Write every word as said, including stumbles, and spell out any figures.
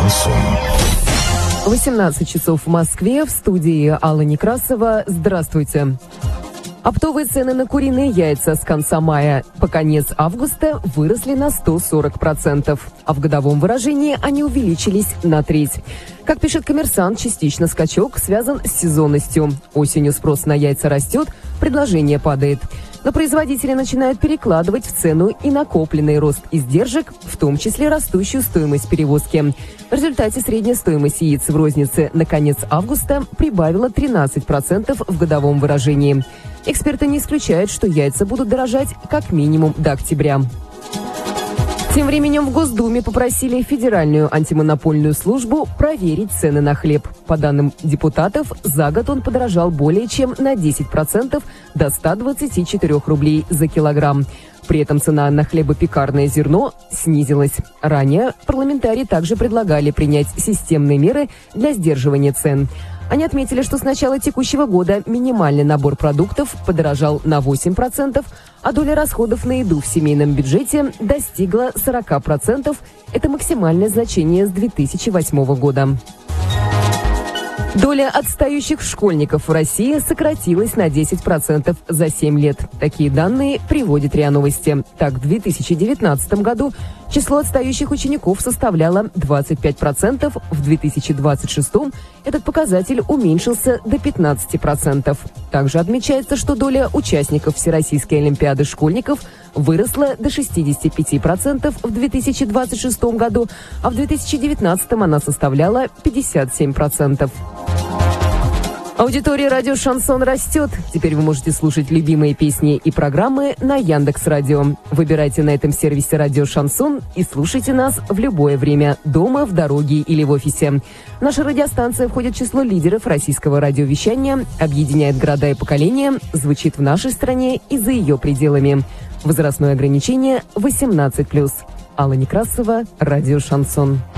Шансон. восемнадцать часов в Москве. В студии Алла Некрасова. Здравствуйте. Оптовые цены на куриные яйца с конца мая по конец августа выросли на сто сорок процентов, а в годовом выражении они увеличились на треть. Как пишет «Коммерсант», частично скачок связан с сезонностью. Осенью спрос на яйца растет, предложение падает. Но производители начинают перекладывать в цену и накопленный рост издержек, в том числе растущую стоимость перевозки. В результате средняя стоимость яиц в рознице на конец августа прибавила тринадцать процентов в годовом выражении. Эксперты не исключают, что яйца будут дорожать как минимум до октября. Тем временем в Госдуме попросили Федеральную антимонопольную службу проверить цены на хлеб. По данным депутатов, за год он подорожал более чем на десять процентов до ста двадцати четырёх рублей за килограмм. При этом цена на хлебопекарное зерно снизилась. Ранее парламентарии также предлагали принять системные меры для сдерживания цен. Они отметили, что с начала текущего года минимальный набор продуктов подорожал на восемь процентов, а доля расходов на еду в семейном бюджете достигла сорока процентов. Это максимальное значение с две тысячи восьмого года. Доля отстающих школьников в России сократилась на десять процентов за семь лет. Такие данные приводит РИА Новости. Так, в две тысячи девятнадцатом году число отстающих учеников составляло двадцать пять процентов, в две тысячи двадцать шестом этот показатель уменьшился до пятнадцати процентов. Также отмечается, что доля участников Всероссийской олимпиады школьников выросла до шестидесяти пяти процентов в две тысячи двадцать шестом году, а в две тысячи девятнадцатом она составляла пятьдесят семь процентов. Аудитория радио «Шансон» растет. Теперь вы можете слушать любимые песни и программы на Яндекс.Радио. Выбирайте на этом сервисе радио «Шансон» и слушайте нас в любое время, дома, в дороге или в офисе. Наша радиостанция входит в число лидеров российского радиовещания, объединяет города и поколения, звучит в нашей стране и за ее пределами. Возрастное ограничение восемнадцать плюс. Алла Некрасова, радио «Шансон».